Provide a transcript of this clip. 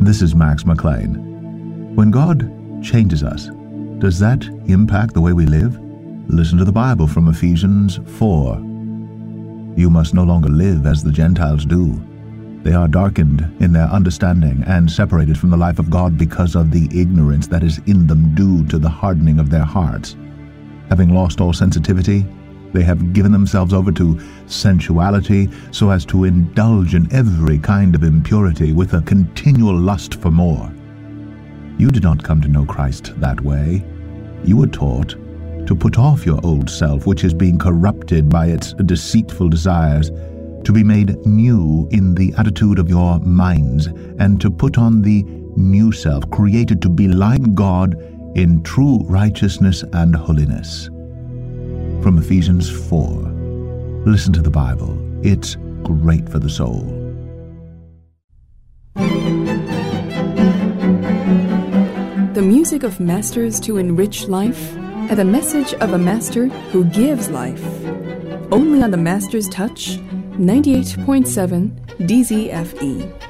This is Max McLean. When God changes us, does that impact the way we live? Listen to the Bible from Ephesians 4. You must no longer live as the Gentiles do. They are darkened in their understanding and separated from the life of God because of the ignorance that is in them due to the hardening of their hearts. Having lost all sensitivity, they have given themselves over to sensuality so as to indulge in every kind of impurity with a continual lust for more. You did not come to know Christ that way. You were taught to put off your old self, which is being corrupted by its deceitful desires, to be made new in the attitude of your minds, and to put on the new self, created to be like God in true righteousness and holiness. From Ephesians 4. Listen to the Bible. It's great for the soul. The music of masters to enrich life, and the message of a master who gives life. Only on the Master's Touch, 98.7 DZFE.